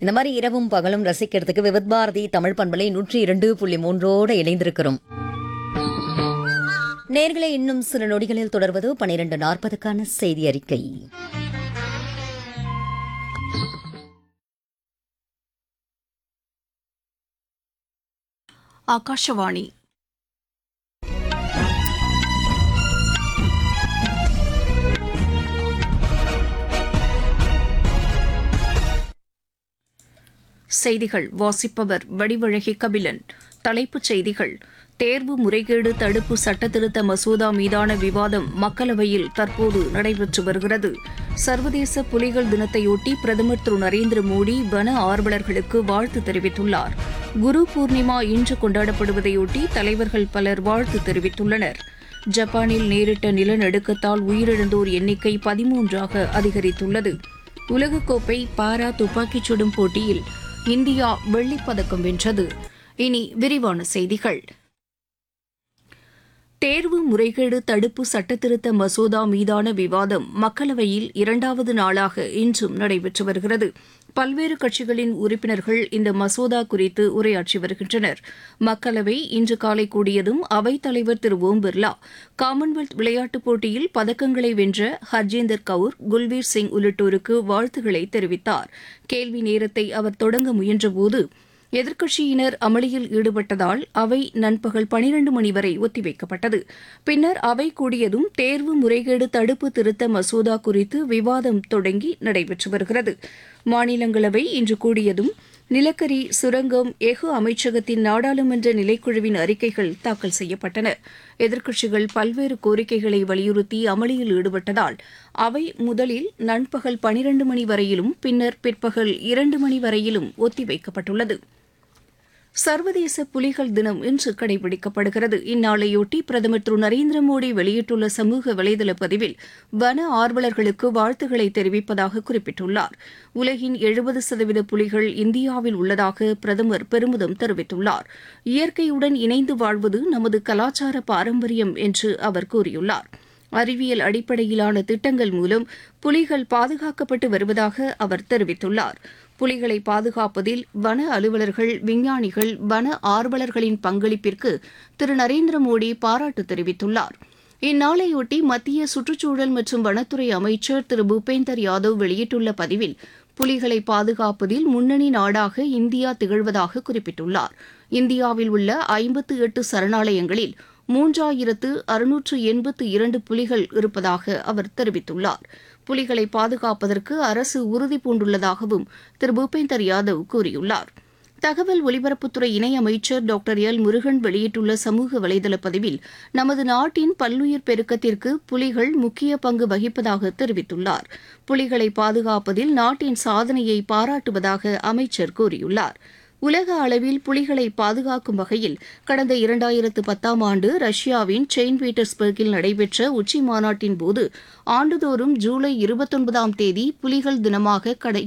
இந்த மாதிரி இரவும் பகலும் ரசிக்கிறதுக்கு விவித் பாரதி தமிழ் பண்பலை 102.3 இணைந்திருக்கிறோம். நேர்களே, இன்னும் சில நொடிகளில் தொடர்வது 12:40க்கான செய்தி அறிக்கை. ஆகாஷவாணி. செய்திகள் வாசிப்பவர் வடிவழகி கபிலன். தலைப்புச் செய்திகள்: தேர்வு முறைகேடு தடுப்பு சட்டத்திருத்த மசோதா மீதான விவாதம் மக்களவையில் தற்போது நடைபெற்று வருகிறது. சர்வதேச புலிகள் தினத்தையொட்டி பிரதமர் திரு நரேந்திர மோடி வன ஆர்வலர்களுக்கு வாழ்த்து தெரிவித்துள்ளார். குரு பூர்ணிமா இன்று கொண்டாடப்படுவதையொட்டி தலைவர்கள் பலர் வாழ்த்து தெரிவித்துள்ளனர். ஜப்பானில் நேரிட்ட நிலநடுக்கத்தால் உயிரிழந்தோர் எண்ணிக்கை 13ஆக அதிகரித்துள்ளது. உலகக்கோப்பை பாரா துப்பாக்கிச் சுடும் போட்டியில் இந்தியா வெள்ளிப்பதக்கம் வென்றது. இனி விரிவான செய்திகள். தேர்வு முறைகேடு தடுப்பு சட்டத்திருத்த மசோதா மீதான விவாதம் மக்களவையில் 2வது நாளாக இன்றும் நடைபெற்று வருகிறது. பல்வேறு கட்சிகளின் உறுப்பினர்கள் இந்த மசோதா குறித்து உரையாற்றி வருகின்றனர். மக்களவை இன்று காலை கூடியதும் அவைத்தலைவர் திரு ஓம் பிர்லா காமன்வெல்த் விளையாட்டுப் போட்டியில் பதக்கங்களை வென்ற ஹர்ஜீந்தர் கவுர், குல்வீர் சிங் உள்ளிட்டோருக்கு வாழ்த்துக்களை தெரிவித்தார். கேள்வி நேரத்தை அவர் தொடங்க முயன்றபோது எதிர்க்கட்சியினர் அமளியில் ஈடுபட்டதால் அவை நண்பகல் 12 மணி வரை ஒத்திவைக்கப்பட்டது. பின்னர் அவை கூடியதும் தேர்வு முறைகேடு தடுப்பு திருத்த மசோதா குறித்து விவாதம் தொடங்கி நடைபெற்று வருகிறது. மாநிலங்களவை இன்று கூடியதும் நிலக்கரி, சுரங்கம், எஃகு அமைச்சகத்தின் நாடாளுமன்ற நிலைக்குழுவின் அறிக்கைகள் தாக்கல் செய்யப்பட்டன. எதிர்க்கட்சிகள் பல்வேறு கோரிக்கைகளை வலியுறுத்தி அமளியில் ஈடுபட்டதால் அவை முதலில் நண்பகல் 12 மணி வரையிலும் பின்னர் பிற்பகல் 2 மணி வரையிலும் ஒத்திவைக்கப்பட்டுள்ளது. சர்வதேச புலிகள் தினம் இன்று கடைபிடிக்கப்படுகிறது. இந்நாளையொட்டி பிரதமர் திரு நரேந்திர மோடி வெளியிட்டுள்ள சமூக வலைதள பதிவில் வன ஆர்வலர்களுக்கு வாழ்த்துக்களை தெரிவிப்பதாக குறிப்பிட்டுள்ளார். உலகின் 70% புலிகள் இந்தியாவில் உள்ளதாக பிரதமர் பெருமிதம் தெரிவித்துள்ளார். இயற்கையுடன் இணைந்து வாழ்வது நமது கலாச்சார பாரம்பரியம் என்று அவர் கூறியுள்ளார். அறிவியல் அடிப்படையிலான திட்டங்கள் மூலம் புலிகள் பாதுகாக்கப்பட்டு வருவதாக அவர் தெரிவித்துள்ளார். புலிகளை பாதுகாப்பதில் வன அலுவலர்கள், விஞ்ஞானிகள், வன ஆர்வலர்களின் பங்களிப்பிற்கு திரு நரேந்திர மோடி பாராட்டு தெரிவித்துள்ளார். இந்நாளையொட்டி மத்திய சுற்றுச்சூழல் மற்றும் வனத்துறை அமைச்சர் திரு பூபேந்தர் யாதவ் வெளியிட்டுள்ள பதிவில் புலிகளை பாதுகாப்பதில் முன்னணி நாடாக இந்தியா திகழ்வதாக குறிப்பிட்டுள்ளார். இந்தியாவில் உள்ள 58 சரணாலயங்களில் 3682 புலிகள் இருப்பதாக அவர் தெரிவித்துள்ளார். புலிகளை பாதுகாப்பதற்கு அரசு உறுதி பூண்டுள்ளதாகவும் திரு பூபேந்தர் யாதவ் கூறியுள்ளார். தகவல் ஒலிபரப்புத்துறை இணையமைச்சர் டாக்டர் எல் முருகன் வெளியிட்டுள்ள சமூக வலைதள பதிவில் நமது நாட்டின் பல்லுயிர் பெருக்கத்திற்கு புலிகள் முக்கிய பங்கு வகிப்பதாக தெரிவித்துள்ளார். புலிகளை பாதுகாப்பதில் நாட்டின் சாதனையை பாராட்டுவதாக அமைச்சர் கூறியுள்ளார். உலக அளவில் புலிகளை பாதுகாக்கும் வகையில் கடந்த 2010ஆம் ஆண்டு ரஷ்யாவின் செயின்ட் பீட்டர்ஸ்பர்கில் நடைபெற்ற உச்சி மாநாட்டின் போது ஆண்டுதோறும் ஜூலை 29ஆம் தேதி புலிகள் தினமாக